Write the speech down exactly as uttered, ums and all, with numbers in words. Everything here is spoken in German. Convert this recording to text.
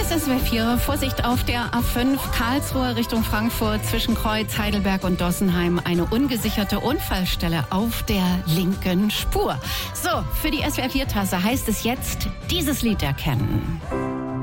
ist S W R vier. Vorsicht auf der A fünf Karlsruhe Richtung Frankfurt zwischen Kreuz, Heidelberg und Dossenheim. Eine ungesicherte Unfallstelle auf der linken Spur. So, für die S W R vier Tasse heißt es jetzt dieses Lied erkennen.